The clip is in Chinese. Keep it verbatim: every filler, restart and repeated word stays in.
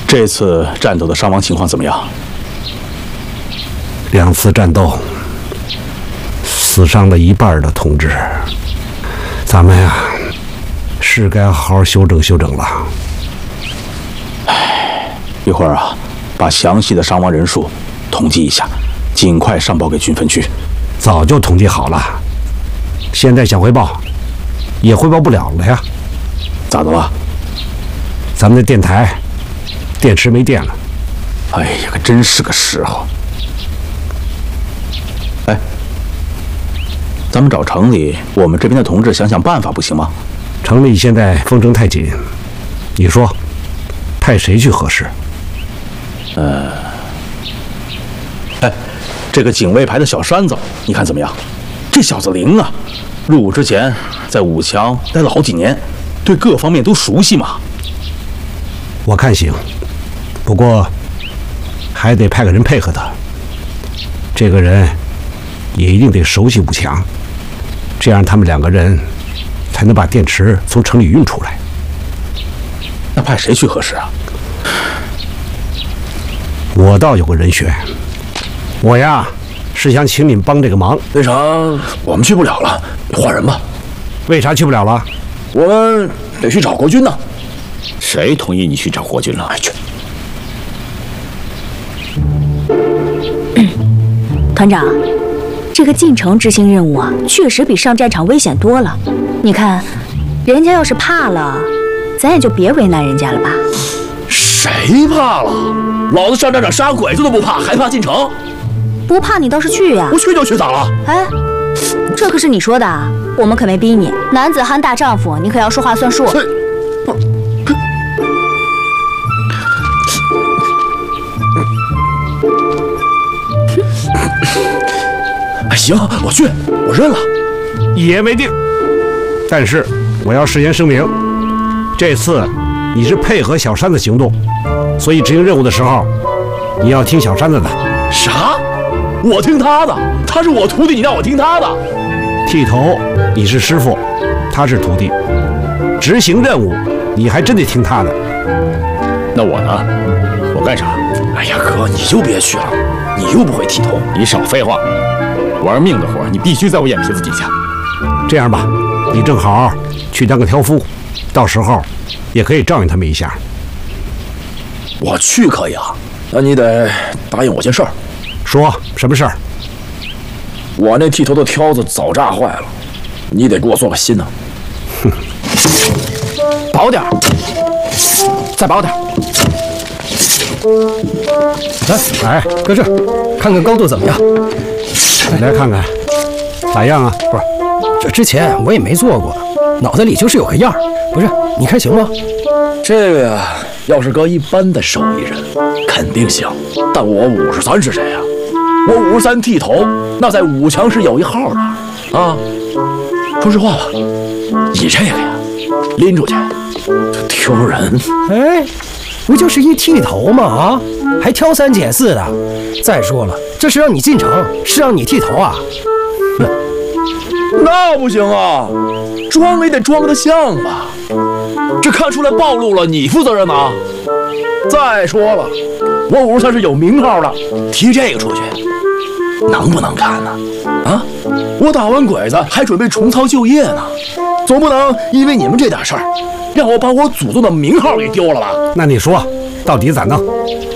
这次战斗的伤亡情况怎么样？ 两次战斗，死伤了一半的同志，咱们呀，是该好好休整休整了。 唉，一会儿啊，把详细的伤亡人数统计一下，尽快上报给军分区。 早就统计好了，现在想汇报，也汇报不了了呀。 咋的了？ 咱们的电台电池没电了。 哎呀，可真是个时候。哎，咱们找城里我们这边的同志想想办法，不行吗？ 城里现在风声太紧，你说派谁去合适？ 呃，哎，这个警卫排的小山子，你看怎么样？这小子灵啊！入伍之前在武强待了好几年，对各方面都熟悉嘛。 我看行，不过还得派个人配合他。这个人也一定得熟悉武强，这样他们两个人才能把电池从城里运出来。 那派谁去合适啊？ 我倒有个人选，我呀是想请你们帮这个忙。 那啥，我们去不了了，你换人吧。 为啥去不了了？ 我们得去找国军呢。 谁同意你去找国军了？ 哎去！ 团长，这个进城执行任务啊，确实比上战场危险多了。你看，人家要是怕了，咱也就别为难人家了吧。 谁怕了？老子上战场杀鬼子都不怕，还怕进城？ 不怕你倒是去呀！ 我去就去，咋了？ 哎，这可是你说的啊，我们可没逼你。男子汉大丈夫，你可要说话算数。 哎，行，我去，我认了。 一言为定。但是我要事先声明，这次你是配合小山子行动，所以执行任务的时候，你要听小山子的。 啥？我听他的？他是我徒弟，你让我听他的？ 剃头你是师傅，他是徒弟，执行任务你还真得听他的。 那我呢？我干啥？ 哎呀，哥，你就别去了，你又不会剃头。 你少废话，玩命的活你必须在我眼皮子底下。 这样吧，你正好去当个挑夫，到时候也可以照应他们一下。 我去可以啊，那你得答应我件事儿。 说什么事儿？ 我那剃头的挑子早炸坏了，你得给我做个新的。 哼， 薄点儿，再薄点儿。 来，哎，搁这儿，看看高度怎么样？ 来看看，咋样啊？ 不是，这之前我也没做过，脑袋里就是有个样儿。不是，你看行吗？ 这个呀，要是搁一般的手艺人，肯定行。但我五十三是谁呀？我五十三剃头，那在武强是有一号的啊。说实话吧，你这个呀，拎出去就挑人。 哎，不就是一剃头吗？啊，还挑三拣四的。再说了，这是让你进城，是让你剃头啊？ 哼，那不行啊，装也得装得像吧。这看出来暴露了，你负责任呐。再说了，我五十三是有名号的，提这个出去，能不能看呢？啊，我打完鬼子还准备重操旧业呢，总不能因为你们这点事儿，让我把我祖宗的名号给丢了吧？ 那你说，到底咋弄？